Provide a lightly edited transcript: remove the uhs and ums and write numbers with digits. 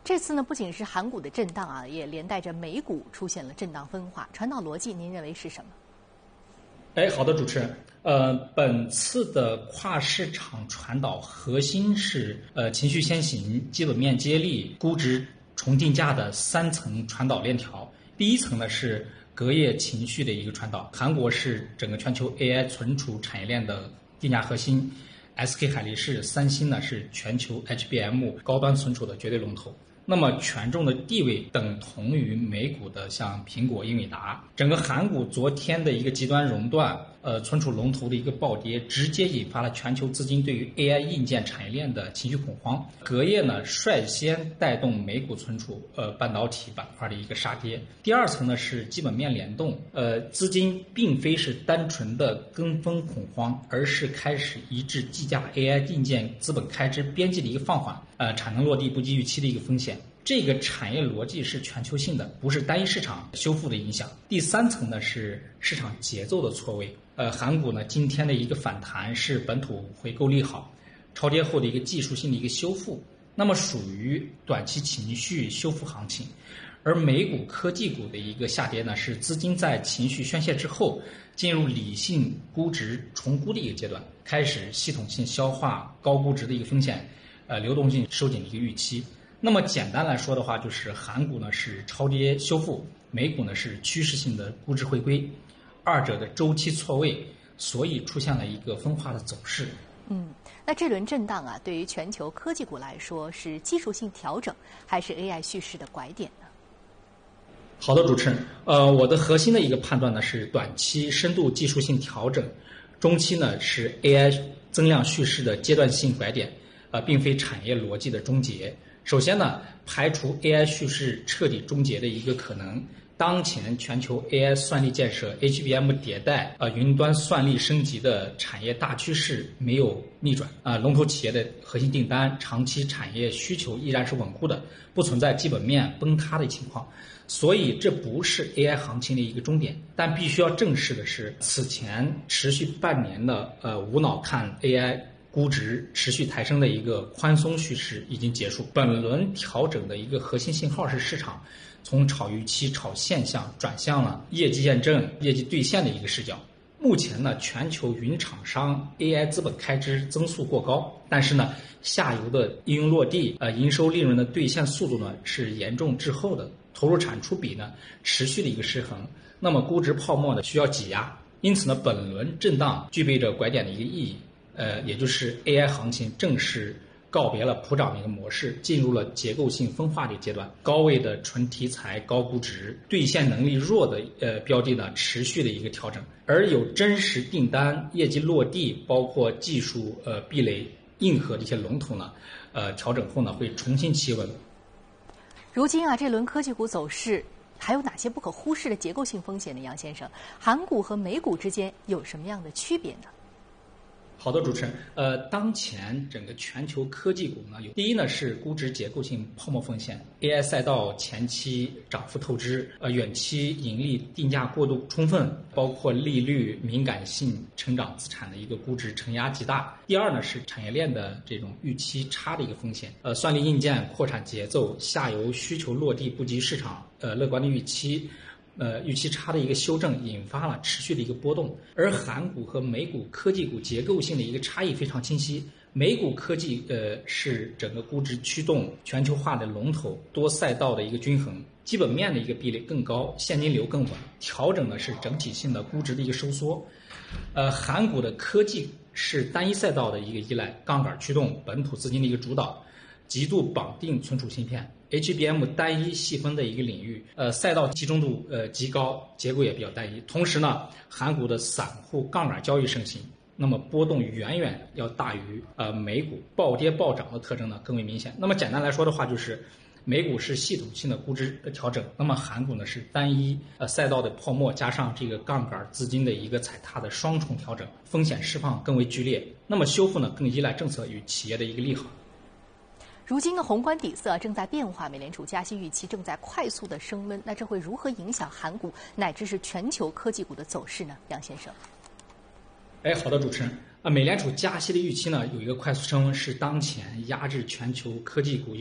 这次呢，不仅是韩股的震荡啊，也连带着美股出现了震荡分化。传导逻辑，您认为是什么？ 好的，主持人。本次的跨市场传导核心是情绪先行、基本面接力、估值重定价的3层传导链条。第一层呢是隔夜情绪的一个传导，韩国是整个全球 AI 存储产业链的定价核心。SK 海力士、三星呢是全球 HBM 高端存储的绝对龙头。那么权重的地位等同于美股的像苹果、英伟达。整个韩股昨天的一个极端熔断，存储龙头的一个暴跌，直接引发了全球资金对于 AI 硬件产业链的情绪恐慌。隔夜呢，率先带动美股存储半导体板块的一个杀跌。第二层呢是基本面联动，资金并非是单纯的跟风恐慌，而是开始一致计价 AI 硬件资本开支边际的一个放缓，产能落地不及预期的一个风险。这个产业逻辑是全球性的，不是单一市场修复的影响。第三层呢是市场节奏的错位。韩股呢今天的一个反弹是本土回购利好，超跌后的一个技术性的一个修复，那么属于短期情绪修复行情。而美股科技股的一个下跌呢，是资金在情绪宣泄之后，进入理性估值重估的一个阶段，开始系统性消化高估值的一个风险，流动性收紧的一个预期。那么简单来说的话，就是韩股呢是超跌修复，美股呢是趋势性的估值回归，二者的周期错位，所以出现了一个分化的走势。 那这轮震荡啊，对于全球科技股来说是技术性调整，还是 AI 叙事的拐点呢？ 好的，主持人，我的核心的一个判断呢是短期深度技术性调整，中期呢是 AI 增量叙事的阶段性拐点，并非产业逻辑的终结。首先呢，排除 AI 叙事彻底终结的一个可能。当前全球 AI 算力建设、HBM 迭代、云端算力升级的产业大趋势没有逆转龙头企业的核心订单、长期产业需求依然是稳固的，不存在基本面崩塌的情况。所以这不是 AI 行情的一个终点，但必须要正视的是，此前持续半年的无脑看 AI。估值持续抬升的一个宽松趋势已经结束，本轮调整的一个核心信号是市场从炒预期、炒现象转向了业绩验证、业绩兑现的一个视角。目前呢，全球云厂商 AI 资本开支增速过高，但是呢，下游的应用落地、营收利润的兑现速度呢是严重滞后的，投入产出比呢持续的一个失衡，那么估值泡沫呢需要挤压，因此呢，本轮震荡具备着拐点的一个意义。也就是 AI 行情正式告别了普涨的一个模式，进入了结构性分化的阶段。高位的纯题材、高估值、兑现能力弱的标的呢，持续的一个调整，而有真实订单、业绩落地，包括技术壁垒硬核的一些龙头呢，调整后呢会重新企稳。 如今啊，这轮科技股走势还有哪些不可忽视的结构性风险呢？杨先生，韩股和美股之间有什么样的区别呢？ 好的，主持人，当前整个全球科技股呢，第一呢是估值结构性泡沫风险 ，AI 赛道前期涨幅透支，远期盈利定价过度充分，包括利率敏感性成长资产的一个估值承压极大。第二呢是产业链的这种预期差的一个风险，算力硬件扩产节奏、下游需求落地不及市场乐观的预期。预期差的一个修正引发了持续的一个波动，而韩股和美股科技股结构性的一个差异非常清晰。美股科技是整个估值驱动全球化的龙头，多赛道的一个均衡，基本面的一个壁垒更高，现金流更稳，调整的是整体性的估值的一个收缩。韩股的科技是单一赛道的一个依赖，杠杆驱动，本土资金的一个主导，极度绑定存储芯片。HBM 单一细分的一个领域，赛道集中度极高，结构也比较单一。同时呢，韩股的散户杠杆交易盛行，那么波动远远要大于美股，暴跌暴涨的特征呢更为明显。那么简单来说的话，就是美股是系统性的估值调整，那么韩股呢是单一赛道的泡沫加上这个杠杆资金的一个踩踏的双重调整，风险释放更为剧烈。那么修复呢更依赖政策与企业的一个利好。 如今的宏观底色正在变化，美联储加息预期正在快速的升温，那这会如何影响韩股乃至是全球科技股的走势呢？杨先生。 好的，主持人。美联储加息的预期呢有一个快速升温，是当前压制全球科技股